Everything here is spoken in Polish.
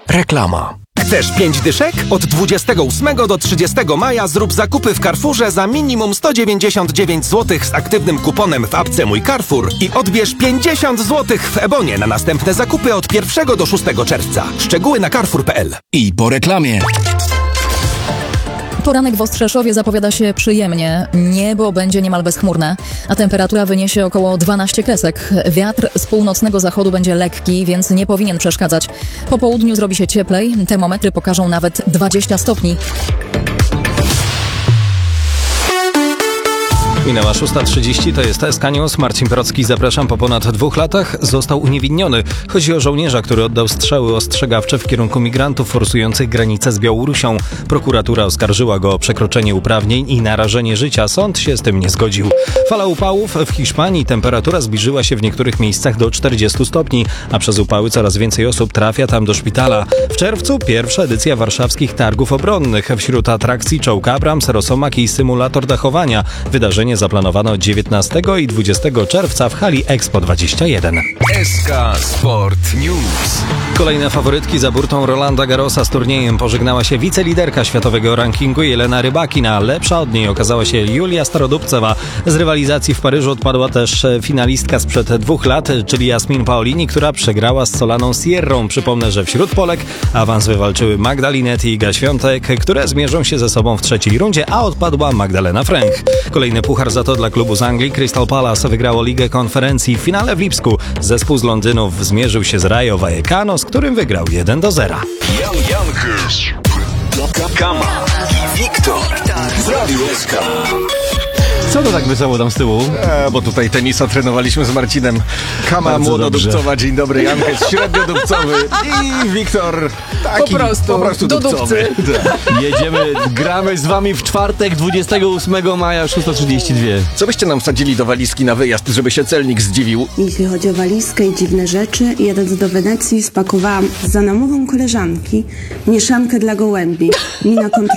Reklama. Chcesz 5 dyszek? Od 28 do 30 maja zrób zakupy w Carrefourze za minimum 199 zł z aktywnym kuponem w apce Mój Carrefour i odbierz 50 zł w Ebonie na następne zakupy od 1 do 6 czerwca. Szczegóły na carrefour.pl. I po reklamie. Poranek w Ostrzeszowie zapowiada się przyjemnie. Niebo będzie niemal bezchmurne, a temperatura wyniesie około 12 kresek. Wiatr z północnego zachodu będzie lekki, więc nie powinien przeszkadzać. Po południu zrobi się cieplej. Termometry pokażą nawet 20 stopni. Minęła 6:30, to jest SK News. Marcin Procki, zapraszam. Po ponad 2 latach został uniewinniony. Chodzi o żołnierza, który oddał strzały ostrzegawcze w kierunku migrantów forsujących granicę z Białorusią. Prokuratura oskarżyła go o przekroczenie uprawnień i narażenie życia. Sąd się z tym nie zgodził. Fala upałów w Hiszpanii. Temperatura zbliżyła się w niektórych miejscach do 40 stopni, a przez upały coraz więcej osób trafia tam do szpitala. W czerwcu pierwsza edycja warszawskich targów obronnych. Wśród atrakcji czołg Abrams, Rosomak i symulator dachowania. Wydarzenie zaplanowano 19 i 20 czerwca w hali Expo 21. SK Sport News. Kolejne faworytki za burtą Rolanda Garrosa z turniejem pożegnała się wiceliderka światowego rankingu Jelena Rybakina. Lepsza od niej okazała się Julia Starodubcewa. Z rywalizacji w Paryżu odpadła też finalistka sprzed 2 lat, czyli Jasmin Paolini, która przegrała z Solaną Sierrą. Przypomnę, że wśród Polek awans wywalczyły Magda Linetti i Iga Świątek, które zmierzą się ze sobą w trzeciej rundzie, a odpadła Magdalena Frank. Kolejny puchar za to dla klubu z Anglii. Crystal Palace wygrało Ligę Konferencji. W finale w Lipsku zespół z Londynów zmierzył się z Rayo Vallecano, z którym wygrał 1-0. Jan Jankers, Kama i Wiktor z Radiu SK. Co to tak wesoło tam z tyłu? Bo tutaj tenisa trenowaliśmy z Marcinem. Kama Bardzo młododubcowa, dzień dobry, Jankes średniodubcowy i Wiktor taki po prostu dubcowy. Jedziemy, gramy z wami w czwartek, 28 maja, 6:32. Co byście nam wsadzili do walizki na wyjazd, żeby się celnik zdziwił? Jeśli chodzi o walizkę i dziwne rzeczy, jadąc do Wenecji spakowałam za namową koleżanki mieszankę dla gołębi. Mina